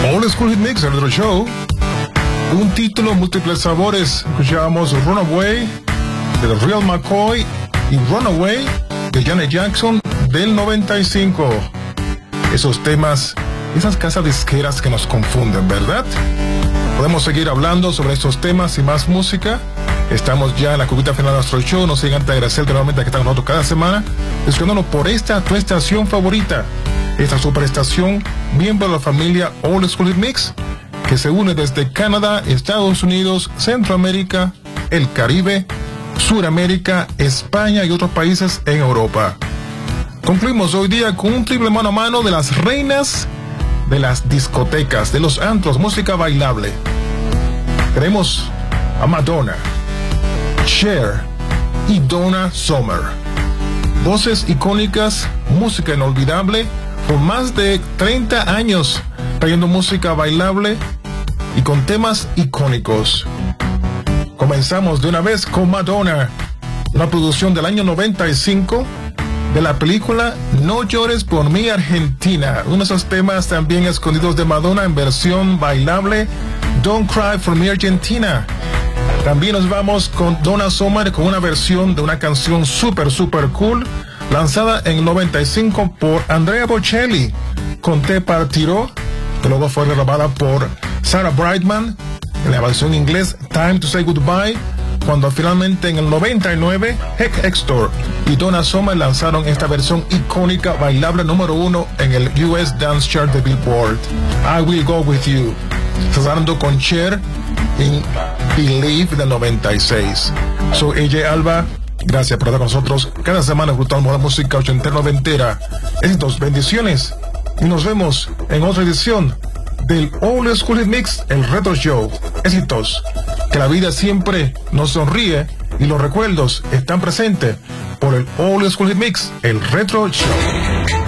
Old School Hit Mix, el otro show. Un título, múltiples sabores. Escuchábamos Runaway de Real McCoy y Runaway de Janet Jackson del 95. Esos temas, esas casas disqueras que nos confunden, ¿verdad? Podemos seguir hablando sobre estos temas y más música. Estamos ya en la cubita final de nuestro show. No sin antes agradecerte nuevamente que están con nosotros cada semana, escuchándonos por esta tu estación favorita, esta superestación, miembro de la familia Old School Hit Mix, que se une desde Canadá, Estados Unidos, Centroamérica, el Caribe, Suramérica, España y otros países en Europa. Concluimos hoy día con un triple mano a mano de las reinas de las discotecas, de los antros, música bailable. Tenemos a Madonna, Cher y Donna Summer. Voces icónicas, música inolvidable, por más de 30 años trayendo música bailable y con temas icónicos. Comenzamos de una vez con Madonna, una producción del año 95 de la película No llores por mí, Argentina. Uno de esos temas también escondidos de Madonna en versión bailable, Don't Cry for Me, Argentina. También nos vamos con Donna Summer con una versión de una canción super cool, lanzada en el 95 por Andrea Bocelli, con Te Partirò, que luego fue grabada por Sarah Brightman en la versión inglés Time to Say Goodbye, cuando finalmente en el 99 Heck Hector y Donna Summer lanzaron esta versión icónica bailable número 1 en el US Dance Chart de Billboard, I Will Go With You, cerrando con Cher en Believe del 96. Soy AJ Alba, gracias por estar con nosotros cada semana escuchando la música ochentera, noventera. Éxitos, bendiciones y nos vemos en otra edición del Old School Hit Mix, el Retro Show. Éxitos, que la vida siempre nos sonríe y los recuerdos están presentes por el Old School Hit Mix, el Retro Show.